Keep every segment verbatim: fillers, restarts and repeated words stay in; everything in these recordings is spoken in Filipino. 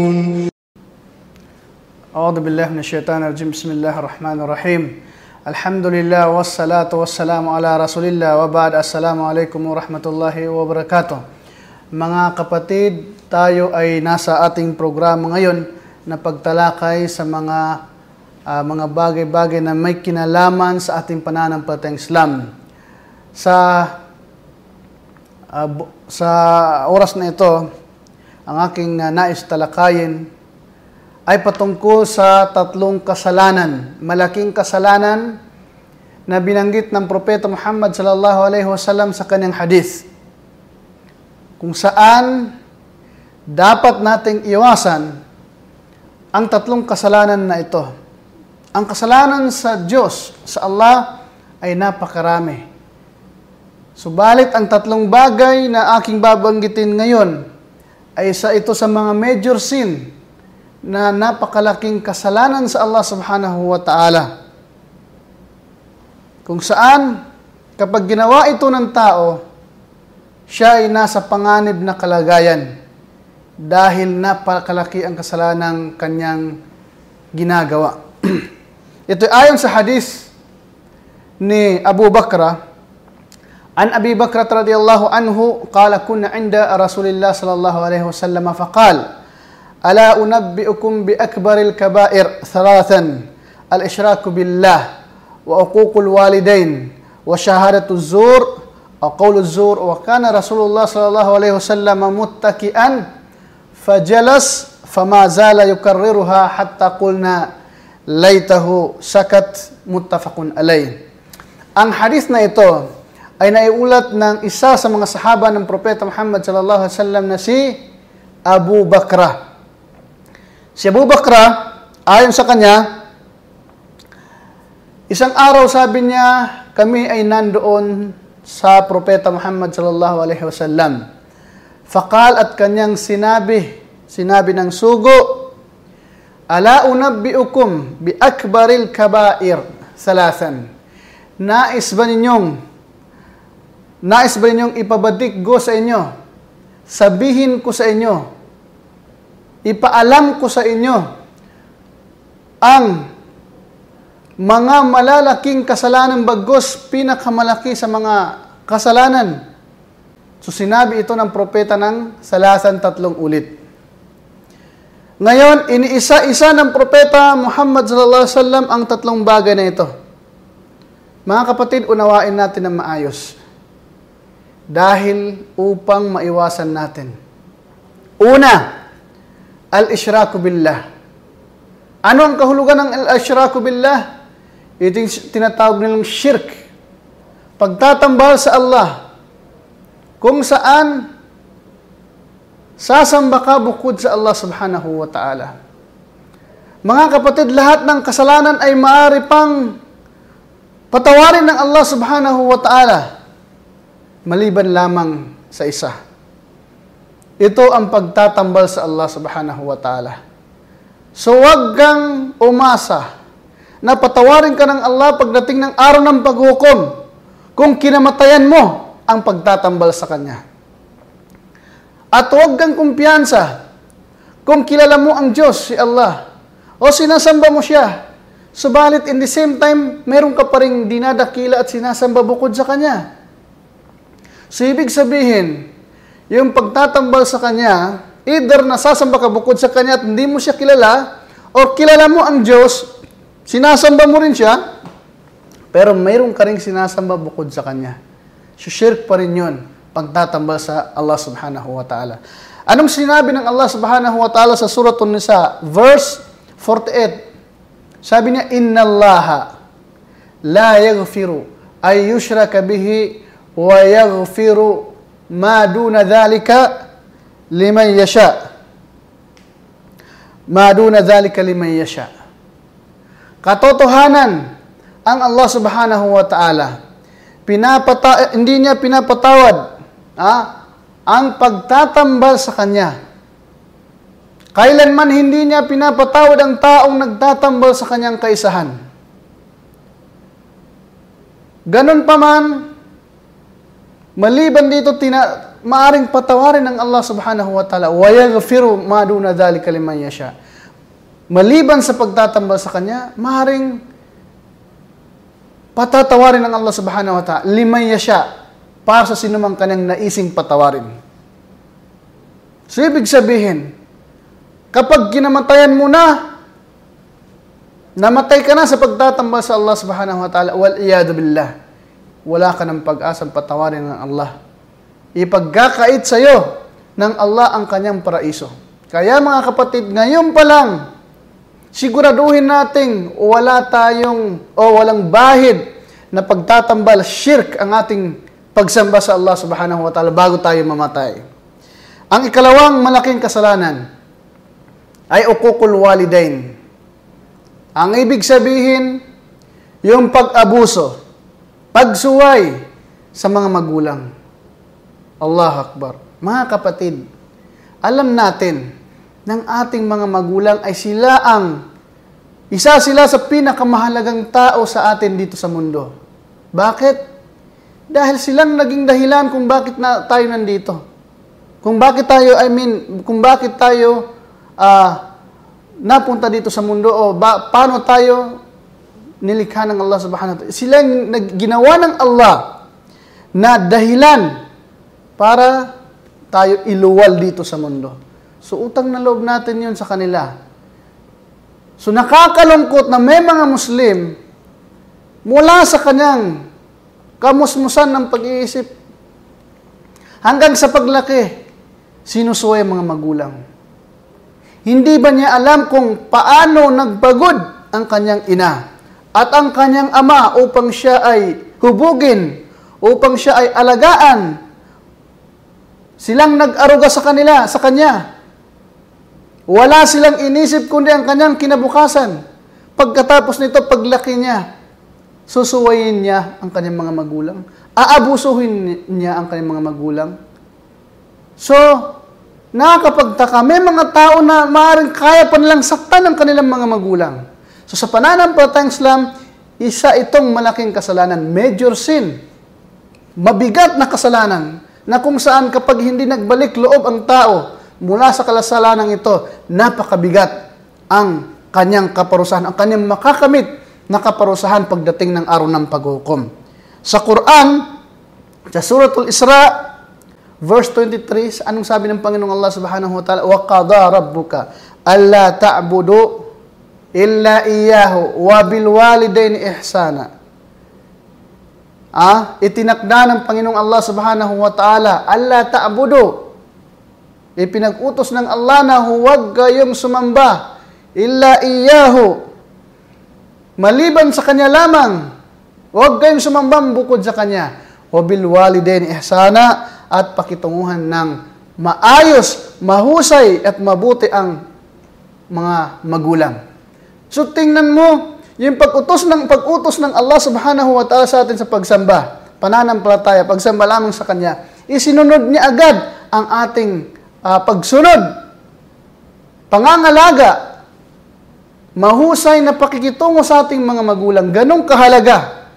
A'udhu billahi minash shaitanir rajim. Bismillahir rahmanir rahim. Alhamdulillah wassalatu wassalamu ala Rasulillah wa ba'd. Assalamu alaikum warahmatullahi wabarakatuh. Mga kapatid, tayo ay nasa ating programa ngayon na pagtalakay sa mga uh, mga bagay-bagay na may kinalaman sa ating pananampalatayang Islam. Sa uh, sa oras na ito, ang aking uh, nais talakayin ay patungkol sa tatlong kasalanan, malaking kasalanan na binanggit ng Propeta Muhammad sallallahu alaihi wasallam sa kanyang hadith, kung saan dapat nating iwasan ang tatlong kasalanan na ito. Ang kasalanan sa Diyos, sa Allah, ay napakarami. Subalit ang tatlong bagay na aking babanggitin ngayon ay isa ito sa mga major sin na napakalaking kasalanan sa Allah subhanahu wa ta'ala. Kung saan, kapag ginawa ito ng tao, siya ay nasa panganib na kalagayan dahil napakalaki ang kasalanang kanyang ginagawa. Ito ayon sa hadith ni Abu Bakra, an Abi Bakra radhiyallahu anhu, qala kunna inda Rasulillah sallallahu alaihi wasallam faqala ألا أنبئكم بأكبر الكبائر ثلاثا الإشراك بالله وعقوق الوالدين وشهادة الزور وقول الزور وكان رسول الله صلى الله عليه وسلم متكئا فجلس فما زال يكررها حتى قلنا ليته سكت متفق عليه. Ang hadith na ito ay naiulat ng isa sa mga sahaba ng Propeta Muhammad sallallahu alaihi wasallam na si Abu Bakra. Si Abu Bakra, ayon sa kanya, isang araw sabi niya, kami ay nandoon sa Propeta Muhammad sallallahu alaihi wasallam. Faqal, at kanyang sinabi, sinabi ng sugo, ala unabbiukum bi akbaril kabair salasan. Nais ba ninyong, nais ba ninyong ipabatikgo sa inyo? Sabihin ko sa inyo, ipaalam ko sa inyo ang mga malalaking kasalanan, bagos pinakamalaki sa mga kasalanan. So sinabi ito ng propeta ng salasan, tatlong ulit. Ngayon, iniisa-isa ng propeta Muhammad sallallahu alaihi wasallam ang tatlong bagay na ito. Mga kapatid, unawain natin ng maayos dahil upang maiwasan natin. Una, al-ishraku billah. Ano ang kahulugan ng al-ishraku billah? Ito yung tinatawag nilang shirk. Pagtatambal sa Allah, kung saan sasamba ka bukod sa Allah subhanahu wa ta'ala. Mga kapatid, lahat ng kasalanan ay maaari pang patawarin ng Allah subhanahu wa ta'ala, maliban lamang sa isa. Ito ang pagtatambal sa Allah subhanahu wa ta'ala. So wag kang umasa na patawarin ka ng Allah pagdating ng araw ng paghukom kung kinamatayan mo ang pagtatambal sa Kanya. At wag kang kumpiyansa kung kilala mo ang Diyos, si Allah, o sinasamba mo siya. Subalit in the same time, meron ka pa rin dinadakila at sinasamba bukod sa Kanya. So ibig sabihin, yung pagtatambal sa Kanya, either nasasamba ka bukod sa Kanya at hindi mo siya kilala, o kilala mo ang Diyos, sinasamba mo rin siya, pero mayroon ka rin sinasamba bukod sa Kanya. So shirk pa rin yun, pagtatambal sa Allah subhanahu wa ta'ala. Anong sinabi ng Allah subhanahu wa ta'ala sa Surah An-Nisa, verse forty-eight? Sabi niya, Inna Allaha la yaghfiru ay yushraka bihi wa yaghfiru ma duna dhalika liman yasha. Ma duna dhalika liman yasha. Katotohanan, ang Allah subhanahu wa ta'ala, pinapata hindi niya pinapatawad ah, ang pagtatambal sa Kanya. Kailanman hindi niya pinapatawad ang taong nagtatambal sa Kanyang kaisahan. Ganon pa man, maliban dito, tina, maaring patawarin ng Allah subhanahu wa ta'ala. Wa yaghfiru ma duna dhalika liman yasha. Maliban sa pagtatambal sa Kanya, maaring patatawarin ng Allah subhanahu wa ta'ala liman yasha para sa sinumang Kanyang naising patawarin. So, ibig sabihin, kapag kinamatayan mo na, namatay ka na sa pagtatambal sa Allah subhanahu wa ta'ala, wal iyadu billah, wala ka ng pag-asang patawarin ng Allah. Ipagkakait sa iyo ng Allah ang Kanyang paraiso. Kaya mga kapatid, ngayon pa lang, siguraduhin nating wala tayong o walang bahid na pagtatambal, shirk ang ating pagsamba sa Allah subhanahu wa ta'ala bago tayo mamatay. Ang ikalawang malaking kasalanan ay uququl walidain. Ang ibig sabihin, yung pag-abuso, pagsuway sa mga magulang. Allah Akbar. Mga kapatid, alam natin ng ating mga magulang ay sila ang isa sila sa pinakamahalagang tao sa atin dito sa mundo. Bakit? Dahil silang naging dahilan kung bakit na tayo nandito. Kung bakit tayo, I mean, kung bakit tayo uh, napunta dito sa mundo o ba, paano tayo nilikha ng Allah subhanahu wa ta'ala. Sila yung ginawa ng Allah na dahilan para tayo iluwal dito sa mundo. So, utang na loob natin yun sa kanila. So, nakakalungkot na may mga Muslim mula sa kanyang kamusmusan ng pag-iisip hanggang sa paglaki, sinusuway ang mga magulang. Hindi ba niya alam kung paano nagpagod ang kanyang ina at ang kanyang ama upang siya ay hubugin, upang siya ay alagaan? Silang nag-aruga sa kanila, sa kanya. Wala silang inisip kundi ang kanyang kinabukasan. Pagkatapos nito, paglaki niya, susuwayin niya ang kanyang mga magulang. Aabusuhin niya ang kanyang mga magulang. So, nakakapagtaka, may mga tao na maaaring kaya pa nilang saktan ng kanilang mga magulang. So, sa pananampalatayang Islam, isa itong malaking kasalanan, major sin, mabigat na kasalanan, na kung saan kapag hindi nagbalik loob ang tao mula sa kasalanan ito, napakabigat ang kanyang kaparusahan, ang kanyang makakamit na kaparusahan pagdating ng araw ng paghukom. Sa Quran, sa Suratul Isra, verse twenty-three, anong sabi ng Panginoong Allah subhanahu wa ta'ala? Wa qada rabbuka alla ta'budu illa iyyahu wa bil walidaini ihsana. Ah, itinakda ng Panginoong Allah subhanahu wa ta'ala, alla ta'budu. Ipinag-utos ng Allah na huwag kayong sumamba illa iyyahu, maliban sa Kanya lamang. Huwag kayong sumamba bukod sa Kanya. Wa bil walidaini ihsana, at pakitunguhan ng maayos, mahusay at mabuti ang mga magulang. So tingnan mo, yung pag-utos ng pag-utos ng Allah subhanahu wa ta'ala sa atin sa pagsamba, pananampalataya, pagsamba lamang sa Kanya, isinunod niya agad ang ating uh, pagsunod, pangangalaga, mahusay na pakikitungo sa ating mga magulang. Ganong kahalaga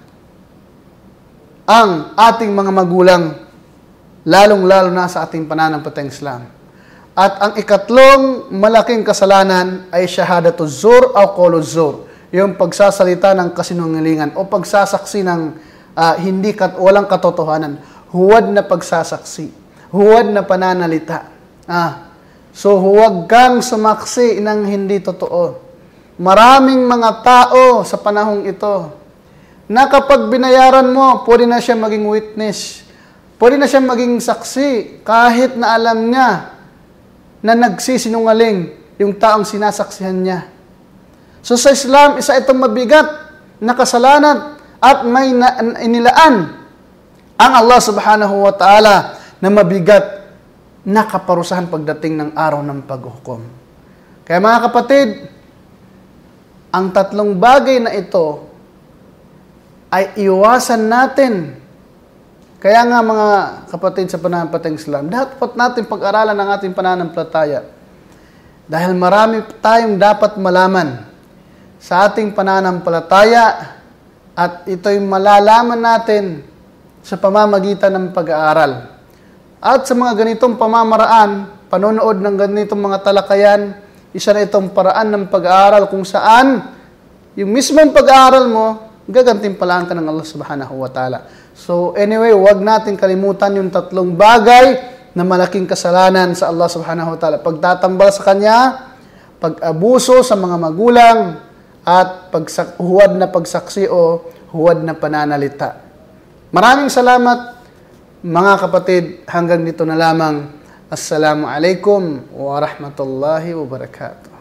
ang ating mga magulang, lalong-lalo na sa ating pananampalatayang Islam. At ang ikatlong malaking kasalanan ay shahadatu zur o qawlu zur, yung pagsasalita ng kasinungalingan o pagsasaksi ng uh, hindi kat walang katotohanan, huwad na pagsasaksi, huwad na pananalita. Ah, so huwag kang sumaksi ng hindi totoo. Maraming mga tao sa panahong ito na kapag binayaran mo, pwede na siya maging witness. Pwede na siya maging saksi kahit na alam niya na nagsisinungaling yung taong sinasaksihan niya. So sa Islam, isa itong mabigat na kasalanan at may na, inilaan ang Allah subhanahu wa ta'ala na mabigat na kaparusahan pagdating ng araw ng paghukom. Kaya mga kapatid, ang tatlong bagay na ito ay iwasan natin. Kaya nga mga kapatid sa pananampalatayang Islam, dapat natin pag-aralan ang ating pananampalataya. Dahil marami tayong dapat malaman sa ating pananampalataya at ito'y malalaman natin sa pamamagitan ng pag-aaral. At sa mga ganitong pamamaraan, panonood ng ganitong mga talakayan, isa na itong paraan ng pag-aaral kung saan yung mismong pag-aaral mo, gagantimpalaan ka ng Allah subhanahu wa ta'ala. So anyway, huwag natin kalimutan yung tatlong bagay na malaking kasalanan sa Allah subhanahu wa ta'ala. Pagtatambal sa Kanya, pag-abuso sa mga magulang, at pagsak huwad na pagsaksi o huwad na pananalita. Maraming salamat mga kapatid. Hanggang dito na lamang. Assalamu alaikum wa rahmatullahi wa barakatuh.